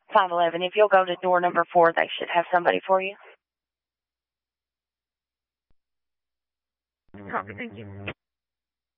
511. If you'll go to door number 4, they should have somebody for you. Copy, thank you.